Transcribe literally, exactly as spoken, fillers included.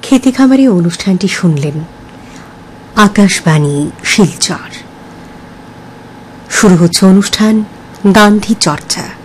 খেতে খামারে অনুষ্ঠানটি শুনলেন। আকাশবাণী শিলচর। শুরু হচ্ছে অনুষ্ঠান গান্ধী চর্চা।